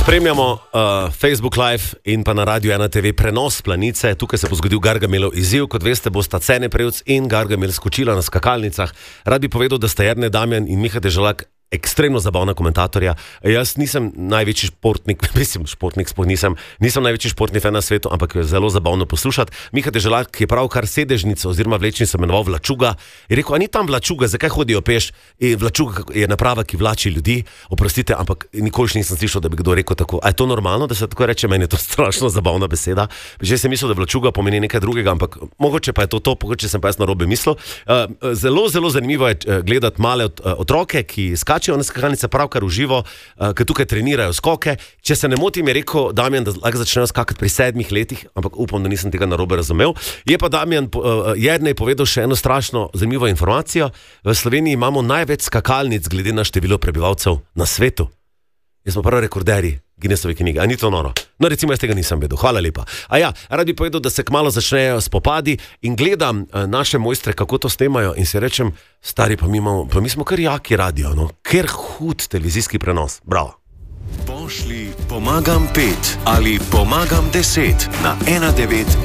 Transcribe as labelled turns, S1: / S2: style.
S1: Spremljamo Facebook Live in pa na Radio 1 TV prenos Planice. Tukaj se bo zgodil Gargamelov izziv. Kot veste, bosta Cene Prevc in Gargamel skočila na skakalnicah. Rad bi povedal, da sta Jernej Damjan in Miha Deželak ekstremno zabavna komentatorja. Jaz nisem največji športnik, športnik sploh nisem največji športni fan na svetu, ampak je zelo zabavno poslušati. Miha Deželak je pravkar sedežnico oziroma vlečnico imenoval Vlačuga. Je rekel, a ni tam Vlačuga, zakaj hodijo peš? In Vlačuga je naprava, ki vlači ljudi. Oprostite, ampak nikoli nisem slišal, da bi kdo rekel tako. A je to normalno, da se tako reče? Meni je to strašno zabavna beseda. Že sem mislil, da Vlačuga pomeni nekaj drugega, ampak mogoče pa je to, mogoče sem pa jaz narobe mislil. Zelo zanimivo je gledati male otroke, ki skačejo na skakalnice pravkar v živo, ki tukaj trenirajo skoke. Če se ne motim, je rekel Damjan, da lahko začnejo skakati pri 7 letih, ampak upam, da nisem tega narobe razumel. Je pa Damjan Jernej povedal še eno strašno zanimivo informacijo. V Sloveniji imamo največ skakalnic glede na število prebivalcev na svetu. Jaz smo prav rekorderji Guinnessovi knjigi. A ni to noro? No, recimo, jaz tega nisem vedel. Hvala lepa. A ja, rad bi povedal, da se kmalu začnejo spopadi in gledam naše mojstre, kako to snemajo in si rečem, stari, pa mi smo kar jaki radio, no? Ker hud televizijski prenos. Bravo.
S2: Pošli pomagam 5 ali pomagam 10 na 19